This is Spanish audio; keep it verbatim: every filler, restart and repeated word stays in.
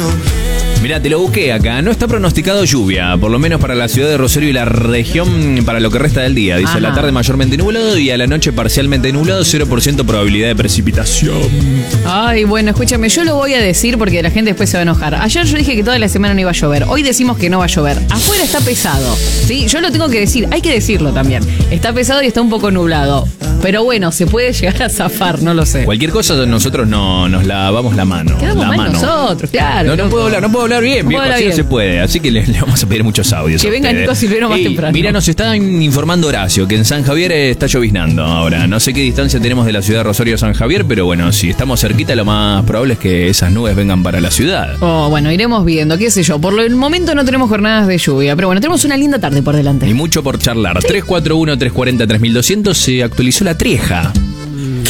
Mirá, te lo busqué acá. No está pronosticado lluvia, por lo menos para la ciudad de Rosario y la región para lo que resta del día. Dice, a la tarde mayormente nublado y a la noche parcialmente nublado, cero por ciento probabilidad de precipitación. Ay, bueno, escúchame, yo lo voy a decir porque la gente después se va a enojar. Ayer yo dije que toda la semana no iba a llover. Hoy decimos que no va a llover. Afuera está pesado, ¿sí? Yo lo tengo que decir, hay que decirlo también. Está pesado y está un poco nublado. Pero bueno, se puede llegar a zafar, no lo sé. Cualquier cosa nosotros no nos lavamos la mano. Quedamos la mal mano. nosotros, claro. No, no puedo hablar, no puedo hablar bien, no viejo, hablar así bien. no se puede. Así que le, le vamos a pedir muchos audios. Que venga Nico Silvero más Ey, temprano. Mira, nos están informando Horacio que en San Javier está lloviznando ahora. No sé qué distancia tenemos de la ciudad de Rosario a San Javier, pero bueno, si estamos cerquita, lo más probable es que esas nubes vengan para la ciudad. Oh, bueno, iremos viendo, qué sé yo. Por el momento no tenemos jornadas de lluvia, pero bueno, tenemos una linda tarde por delante. Y mucho por charlar. Sí. tres cuatro uno, tres cuatro cero, tres mil doscientos se actualizó la Trieja.